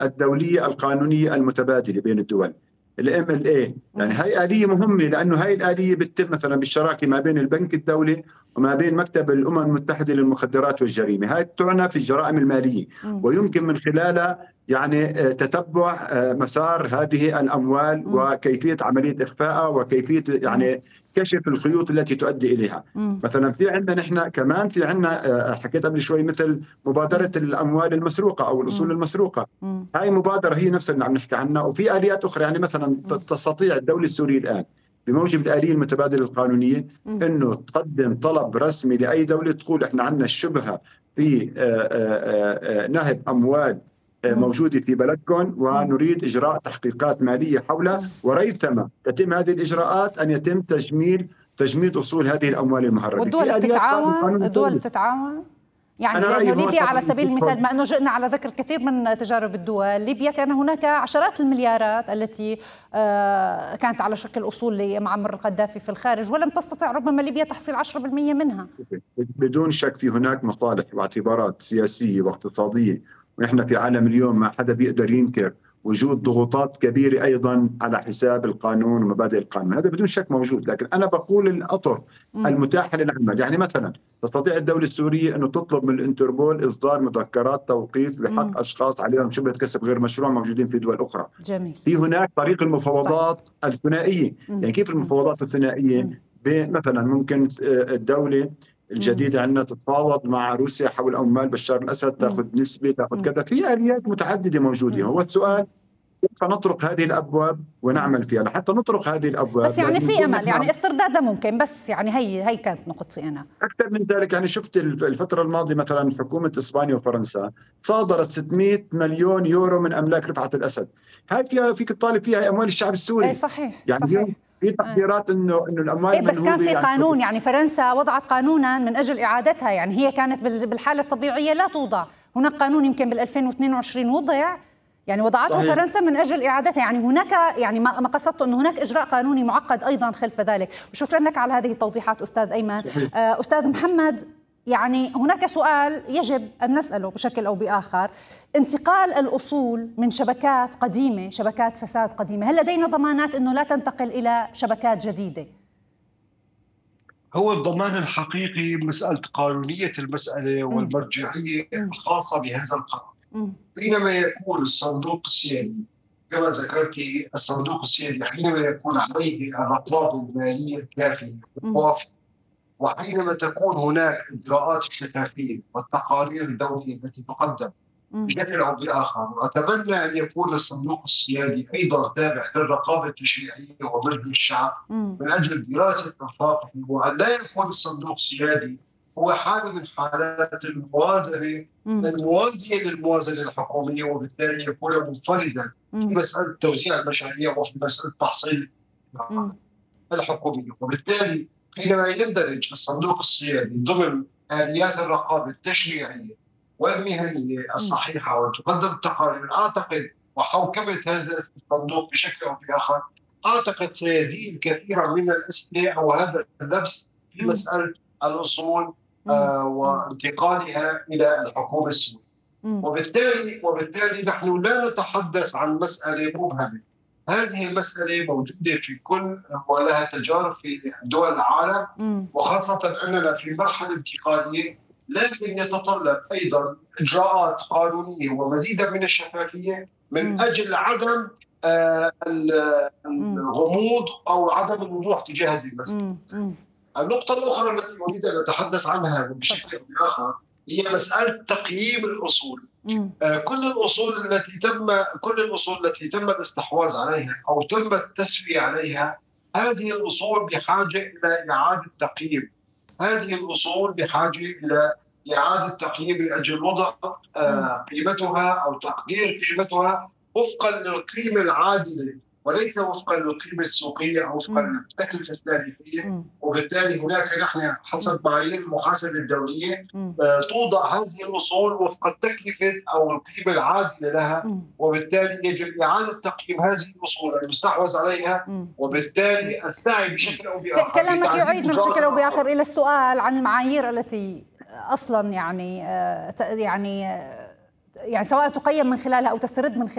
الدولية القانونية المتبادلة بين الدول، الMLA. يعني هاي آلية مهمة، لأنه هاي الآلية بتتم مثلا بالشراكة ما بين البنك الدولي وما بين مكتب الأمم المتحدة للمخدرات والجريمة. هاي تعنى في الجرائم المالية، ويمكن من خلالها يعني تتبع مسار هذه الأموال وكيفية عملية إخفائها وكيفية يعني كشف الخيوط التي تؤدي إليها. مثلا في عندنا نحن كمان في عندنا حكيت قبل شوي مثل مبادرة الأموال المسروقة أو الأصول المسروقة. هاي مبادرة هي نفسها اللي عم نحكي عنها، وفي آليات أخرى. يعني مثلا تستطيع الدولة السورية الآن بموجب الآلية المتبادلة القانونية أنه تقدم طلب رسمي لأي دولة تقول إحنا عندنا الشبهة في نهب أموال موجودة في بلدكم ونريد إجراء تحقيقات مالية حولها، وريثما تتم هذه الإجراءات أن يتم تجميد أصول هذه الأموال المهربة. والدول بتتعاون يعني لأنه ليبيا على سبيل المثال، ما أنه جئنا على ذكر كثير من تجارب الدول، ليبيا كان هناك عشرات المليارات التي كانت على شكل أصول لمعمر القذافي في الخارج، ولم تستطع ربما ليبيا تحصيل 10% منها. بدون شك في هناك مصالح واعتبارات سياسية واقتصادية، ونحن في عالم اليوم ما حدا بيقدر ينكر وجود ضغوطات كبيرة أيضا على حساب القانون ومبادئ القانون، هذا بدون شك موجود. لكن أنا بقول الأطر المتاحة للعمل. يعني مثلا تستطيع الدولة السورية أنه تطلب من الانتربول إصدار مذكرات توقيف بحق أشخاص عليهم شبهة كسب غير مشروع موجودين في دول أخرى. جميل. في هناك طريق المفاوضات الثنائية. يعني كيف المفاوضات الثنائية؟ مثلا ممكن الدولة الجديدة عندنا تتفاوض مع روسيا حول أموال بشار الأسد، تأخذ نسبة، تأخذ كذا. في آليات متعددة موجودة. هو السؤال كيف نطرق هذه الأبواب ونعمل فيها. لحتى نطرق هذه الأبواب بس يعني في أمل، يعني استردادها ممكن، بس يعني هي كانت نقطتي أنا. أكثر من ذلك، يعني شفت الفترة الماضية مثلا حكومة إسبانيا وفرنسا صادرت 600 مليون يورو من أملاك رفعت الأسد. هاي فيك تطالب فيها أموال الشعب السوري. أي صحيح، يعني صحيح. في تقديرات انه الاموال بس كان في قانون، يعني فرنسا وضعت قانونا من اجل اعادتها، يعني هي كانت بالحاله الطبيعيه لا توضع. هناك قانون يمكن بال 2022 وضع، يعني وضعته صحيح. فرنسا من اجل اعادتها. يعني هناك يعني ما قصدته انه هناك اجراء قانوني معقد ايضا خلف ذلك. وشكرا لك على هذه التوضيحات استاذ ايمن. استاذ محمد، يعني هناك سؤال يجب أن نسأله بشكل أو بآخر: انتقال الأصول من شبكات قديمة، شبكات فساد قديمة، هل لدينا ضمانات أنه لا تنتقل إلى شبكات جديدة؟ هو الضمان الحقيقي مسألة قانونية المسألة والمرجعية الخاصة بهذا القانون. حينما يكون الصندوق السيادي كما ذكرتي، الصندوق السيادي حينما يكون عليه الرقابة المالية الكافية والوافية، وحينما تكون هناك إجراءات الشفافية والتقارير الدولية التي تقدم بشكل أو بآخر، وأتمنى أن يكون الصندوق السيادي أيضا تابع للرقابة التشريعية ومجلس الشعب من أجل دراسة إنفاقه، وأن لا يكون الصندوق السيادي هو حالة من حالات الموازنة الموازية للموازنة الحكومية، وبالتالي يكون منفردا في مسألة توزيع المشاريع وفي مسألة تحصيل الحكومية. وبالتالي حينما يندرج الصندوق السيادي ضمن آليات الرقابة التشريعية والمهنية الصحيحة وتقدم التقارير، أعتقد وحوكمة هذا الصندوق بشكل أو بآخر، أعتقد سيزيل كثيرا من الأسئلة أو هذا اللبس في مسألة الأصول وانتقالها إلى الحكومة السورية. وبالتالي نحن لا نتحدث عن مسألة مبهمة. هذه المسألة موجودة في كل ولها تجارب في دول العالم، وخاصة أننا في مرحلة انتقالية، لكن يتطلب أيضا إجراءات قانونية ومزيدا من الشفافية من أجل عدم الغموض أو عدم الوضوح تجاه هذه المسألة. النقطة الأخرى التي أريد أن أتحدث عنها بشكل أو بآخر هي مسألة تقييم الأصول. كل الأصول التي تم الاستحواذ عليها أو تم التسوية عليها، هذه الأصول بحاجة إلى إعادة تقييم. هذه الأصول بحاجة إلى إعادة تقييم من أجل وضع قيمتها أو تقدير قيمتها وفقا للقيمة العادلة، وليس وفقا للقيمة السوقية أو وفقا للتكلفة التاريخية. وبالتالي هناك نحن حسب معايير المحاسبة الدولية توضع هذه الأصول وفق التكلفة أو القيمة العادلة لها، وبالتالي يجب إعادة تقييم هذه الأصول المستحوذ عليها، وبالتالي السعي بشكل أو بآخر. كلامك يعيدنا بشكل أو بآخر إلى السؤال عن المعايير التي أصلا يعني سواء تقيم من خلالها أو تسترد من خلالها